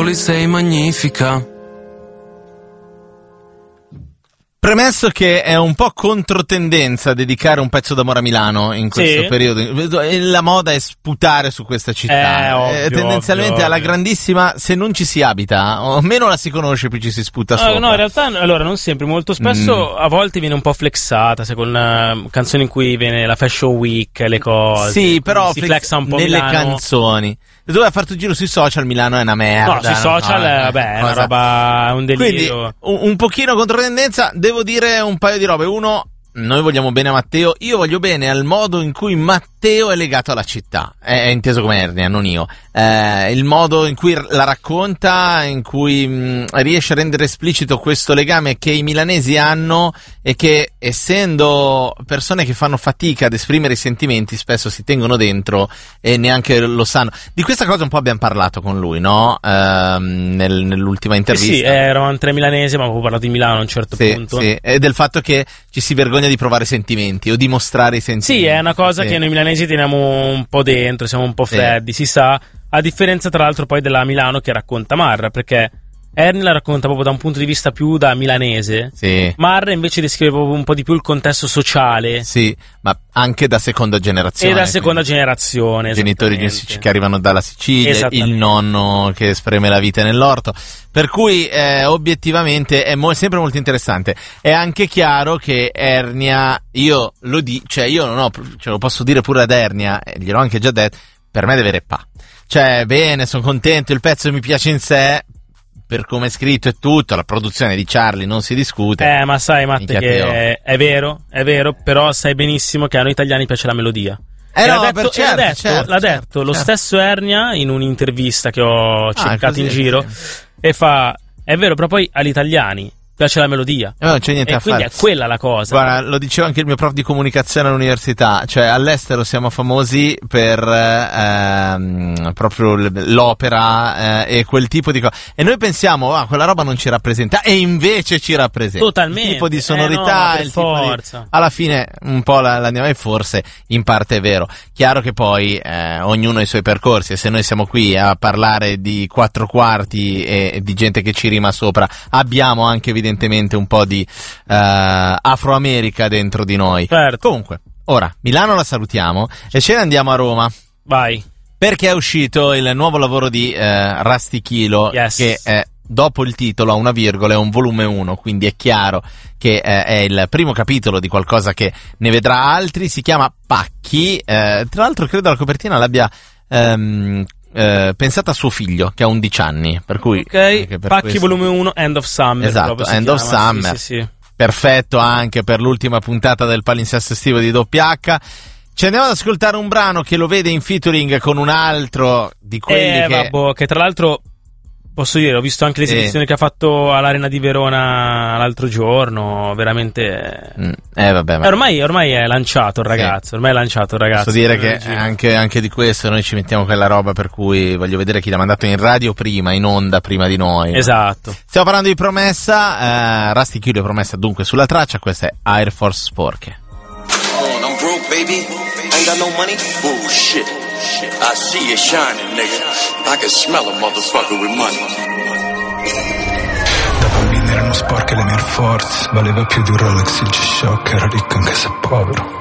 soli sei magnifica. Premesso che è un po' controtendenza dedicare un pezzo d'amore a Milano in questo periodo, e la moda è sputare su questa città. Ovvio, tendenzialmente ovvio. alla grandissima, se non ci si abita, o meno la si conosce, più ci si sputa sopra. No, in realtà, allora, non sempre, molto spesso, a volte viene un po' flexata, se con canzoni in cui viene la Fashion Week, le cose. Sì, però si flexa un po' nelle Milano. canzoni. Dove farti un giro sui social, Milano è una merda. No, sui social, vabbè, è una roba, è un delirio. Quindi, un pochino controtendenza, devo dire un paio di robe. Uno, noi vogliamo bene a Matteo, io voglio bene al modo in cui Matteo è legato alla città, è inteso come Ernia, non io. Il modo in cui la racconta, in cui riesce a rendere esplicito questo legame che i milanesi hanno e che, essendo persone che fanno fatica ad esprimere i sentimenti, spesso si tengono dentro e neanche lo sanno. Di questa cosa un po' abbiamo parlato con lui, no? Nell'ultima intervista. Sì, eravamo tre milanesi, ma avevo parlato di Milano a un certo punto. Sì, e del fatto che ci si vergogna di provare sentimenti o di mostrare i sentimenti. Sì, è una cosa che noi milanesi teniamo un po' dentro, siamo un po' freddi, si sa, a differenza tra l'altro poi della Milano che racconta Marra, perché Ernie la racconta proprio da un punto di vista più da milanese. Sì. Marra invece descrive proprio un po' di più il contesto sociale. Sì, ma anche da seconda generazione. E da seconda generazione. I genitori che arrivano dalla Sicilia, il nonno che spreme la vite nell'orto. Per cui obiettivamente è sempre molto interessante. È anche chiaro che Ernia, io non ho, lo posso dire pure ad Ernia, gliel'ho anche già detto, per me deve reppà. Cioè, bene, sono contento, il pezzo mi piace in sé, per come è scritto e tutto, la produzione di Charlie non si discute. Ma sai, Matte, che è vero, però sai benissimo che a noi italiani piace la melodia. L'ha detto lo stesso Ernia in un'intervista che ho cercato in giro, e fa, è vero, però poi agli italiani piace la melodia, non c'è niente da quindi fare. È quella la cosa. Guarda, lo diceva anche il mio prof di comunicazione all'università, cioè all'estero siamo famosi per proprio l'opera e quel tipo di cose, e noi pensiamo quella roba non ci rappresenta, e invece ci rappresenta totalmente. Il tipo di sonorità, il tipo di... alla fine un po' l'andiamo, e forse in parte è vero. Chiaro che poi ognuno ha i suoi percorsi, e se noi siamo qui a parlare di 4/4 e di gente che ci rima sopra, abbiamo anche evidentemente un po' di Afroamerica dentro di noi. Certo. Comunque, ora Milano la salutiamo e ce ne andiamo a Roma. Vai. Perché è uscito il nuovo lavoro di Rusty Kilo, che dopo il titolo ha una virgola, è un volume 1, quindi è chiaro che è il primo capitolo di qualcosa che ne vedrà altri. Si chiama Pacchi, tra l'altro credo la copertina l'abbia pensata a suo figlio che ha 11 anni, per cui Pacchi volume 1, End of Summer. Esatto, End of Summer. Sì. Perfetto anche per l'ultima puntata del palinsesto estivo di WH. Ci andiamo ad ascoltare un brano che lo vede in featuring con un altro di quelli che tra l'altro posso dire, ho visto anche l'esibizione che ha fatto all'Arena di Verona l'altro giorno, veramente ormai è lanciato il ragazzo, Posso dire che anche di questo noi ci mettiamo quella roba per cui voglio vedere chi l'ha mandato in radio prima, in onda prima di noi. Esatto. Stiamo parlando di Promessa, Rusty Kilo Promessa dunque sulla traccia, questa è Air Force Sporche. I'm broke, baby. Ain't got no money. Bullshit. I see you shining, nigga. I can smell a motherfucker with money. Da bambini erano sporche le mie Air Force. Valeva più di un Rolex il G-Shock. Era ricco anche se povero.